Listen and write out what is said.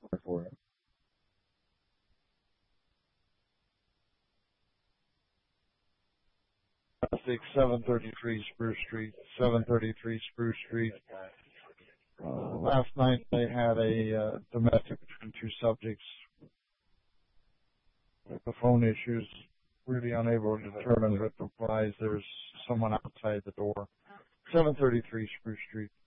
for it. Classic 733 Spruce Street, 733 Spruce Street. Last night they had a domestic between two subjects. With the phone issues, really unable to determine what implies there's someone outside the door. 733 Spruce Street.